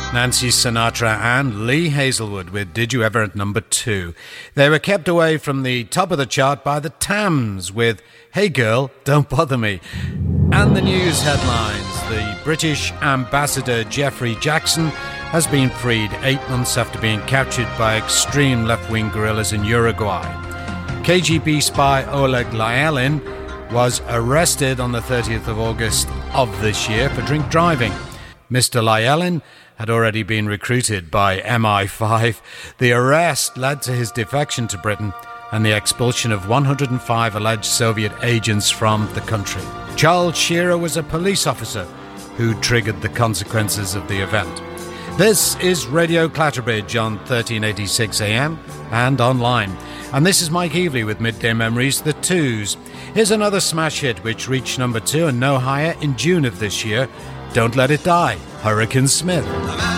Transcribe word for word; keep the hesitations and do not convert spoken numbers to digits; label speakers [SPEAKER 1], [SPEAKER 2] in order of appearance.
[SPEAKER 1] Nancy Sinatra and Lee Hazelwood with Did You Ever at number two. They were kept away from the top of the chart by the Tams with Hey Girl, Don't Bother Me. And the news headlines. The British ambassador Jeffrey Jackson has been freed eight months after being captured by extreme left-wing guerrillas in Uruguay. K G B spy Oleg Lyalin was arrested on the thirtieth of August of this year for drink driving. Mister Lyalin had already been recruited by M I five. The arrest led to his defection to Britain and the expulsion of one hundred five alleged Soviet agents from the country. Charles Shearer was a police officer who triggered the consequences of the event. This is Radio Clatterbridge on thirteen eighty-six A M and online. And this is Mike Evely with Midday Memories, The Twos. Here's another smash hit which reached number two and no higher in June of this year. Don't Let It Die, Hurricane Smith.